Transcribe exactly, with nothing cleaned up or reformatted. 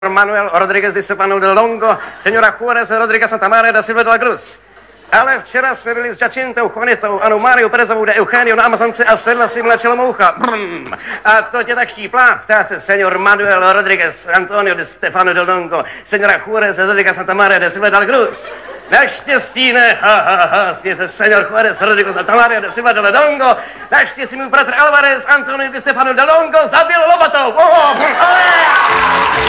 Manuel Rodríguez de Stefano del Longo, señora Juárez Rodríguez Santa Maria da Silva de la Cruz. Ale včera jsme byli s Jacintou, Juanitou, Anou Máriou Perezovou de Eugenio na Amazonce a sedla si mlečela moucha. Brum. A to tě tak štíplá? Ptá se señor Manuel Rodríguez Antonio de Stefano del Longo, señora Juárez Rodríguez Santa Maria de Silva de la Cruz. Naštěstí ne, ha, ha, ha, směje se señor Juárez Rodríguez Santa Maria de Silva de la Longo. Naštěstí můj bratr Alvarez Antonio de Stefano del Longo zabil lopatou. Oh, oh, oh.